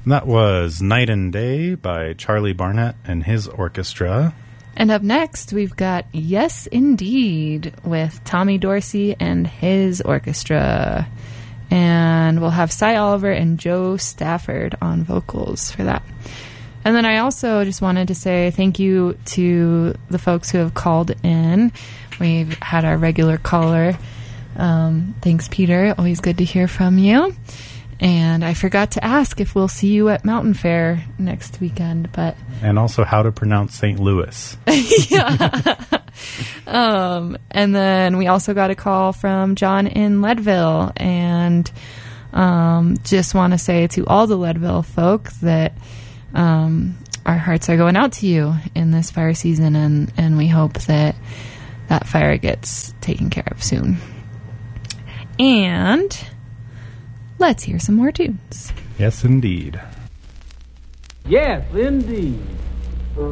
That was Night and Day by Charlie Barnett and his orchestra. And up next, we've got Yes Indeed with Tommy Dorsey and his orchestra. And we'll have Cy Oliver and Joe Stafford on vocals for that. And then I also just wanted to say thank you to the folks who have called in. We've had our regular caller. Thanks, Peter. Always good to hear from you. And I forgot to ask if we'll see you at Mountain Fair next weekend, but and also how to pronounce St. Louis. Yeah. And then we also got a call from John in Leadville, and just want to say to all the Leadville folk that our hearts are going out to you in this fire season, and we hope that that fire gets taken care of soon. And let's hear some more tunes. Yes, indeed. Yes, indeed.